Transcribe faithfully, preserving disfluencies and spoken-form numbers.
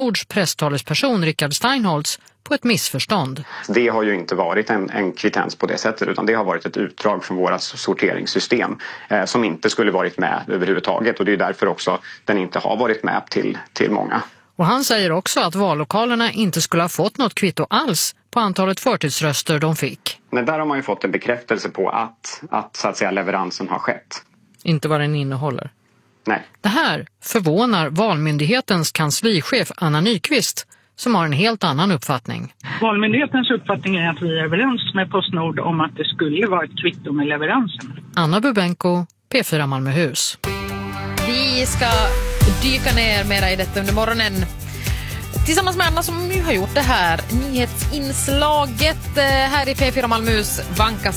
Postnords presstalesperson Rickard Steinholtz på ett missförstånd. Det har ju inte varit en, en kvittens på det sättet, utan det har varit ett utdrag från våra sorteringssystem eh, som inte skulle varit med överhuvudtaget, och det är därför också den inte har varit med till, till många. Och han säger också att vallokalerna inte skulle ha fått något kvitto alls på antalet förtidsröster de fick. Men där har man ju fått en bekräftelse på att, att, så att säga, leveransen har skett. Inte vad den innehåller. Nej. Det här förvånar Valmyndighetens kanslichef Anna Nyqvist, som har en helt annan uppfattning. Valmyndighetens uppfattning är att vi är överens med Postnord om att det skulle vara ett kvitto med leveransen. Anna Bubenko, P fyra Malmöhus. Vi ska dyka ner mera i detta under morgonen tillsammans med Anna som ju har gjort det här nyhetsinslaget. Här i P fyra Malmöhus vankas